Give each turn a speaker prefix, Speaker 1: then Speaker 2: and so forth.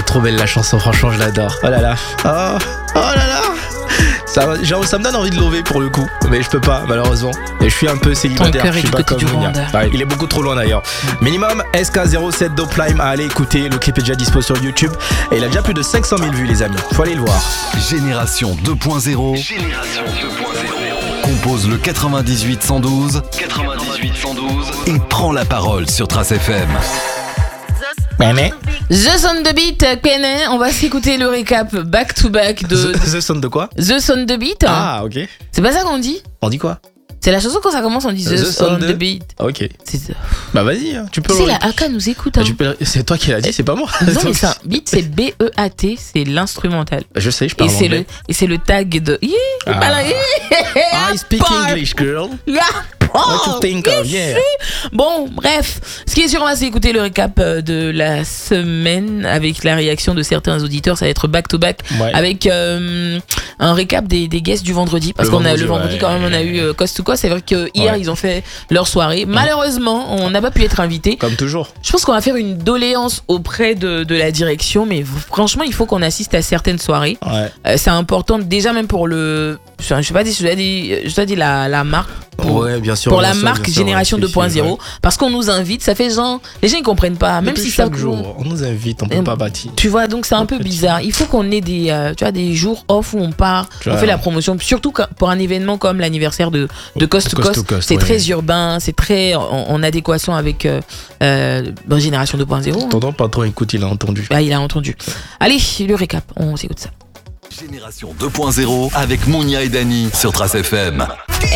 Speaker 1: est trop belle la chanson, franchement je l'adore. Oh là là. Oh là là. Ça me donne envie de lever pour le coup, mais je peux pas malheureusement. Et je suis un peu célibataire.
Speaker 2: Ton cœur
Speaker 1: je
Speaker 2: est
Speaker 1: suis
Speaker 2: du
Speaker 1: pas
Speaker 2: côté
Speaker 1: comme
Speaker 2: du
Speaker 1: Monia.
Speaker 2: Rwanda.
Speaker 1: Ouais, il est beaucoup trop loin d'ailleurs. Minimum SK07 Doplime à aller écouter. Le clip est déjà dispo sur YouTube et il a déjà plus de 500 000 vues les amis. Faut aller le voir.
Speaker 3: Génération 2.0. Compose le 98 112 et prend la parole sur Trace FM.
Speaker 2: The Sound the Beat, Kenan, on va s'écouter le récap back to back de
Speaker 1: The Sound de quoi?
Speaker 2: The Sound the Beat.
Speaker 1: Ah ok.
Speaker 2: C'est pas ça qu'on dit?
Speaker 1: On dit quoi?
Speaker 2: C'est la chanson quand ça commence, on dit The Sound the Beat.
Speaker 1: Ok.
Speaker 2: C'est
Speaker 1: Bah vas-y, hein, tu peux.
Speaker 2: la AK nous écoute. Hein.
Speaker 1: C'est toi qui l'as dit, c'est pas moi.
Speaker 2: Non mais ça, beat c'est B-E-A-T, c'est l'instrumental.
Speaker 1: Je sais, je parle anglais.
Speaker 2: Et c'est le tag de.
Speaker 1: I speak English, girl. What you think of, yeah.
Speaker 2: Bon, bref, ce qui est sûr, on va s'écouter le récap de la semaine avec la réaction de certains auditeurs. Ça va être back to back avec un récap des guests du vendredi parce qu'on a le vendredi quand même on a eu Coast to Coast. C'est vrai que hier ils ont fait leur soirée. Malheureusement, on n'a pas pu être invité.
Speaker 1: Comme toujours.
Speaker 2: Je pense qu'on va faire une doléance auprès de la direction, mais franchement, il faut qu'on assiste à certaines soirées. C'est important déjà même pour le. Je sais pas si je dois dire la marque.
Speaker 1: Ouais, bien sûr.
Speaker 2: Pour la marque Génération 2.0, parce qu'on nous invite, ça fait genre. Les gens ils comprennent pas, même si ça.
Speaker 1: Chaque jour, on nous invite, on peut pas bâtir.
Speaker 2: Tu vois, donc c'est un peu bizarre. Il faut qu'on ait des jours off où on part, on fait la promotion, surtout pour un événement comme l'anniversaire de Coast to Coast. C'est très urbain, c'est très en adéquation avec Génération 2.0.
Speaker 1: Tonton patron, écoute, il a entendu.
Speaker 2: Ah, il a entendu. Allez, le récap, on s'écoute ça.
Speaker 3: Génération 2.0 avec Monia et Dani sur Trace FM.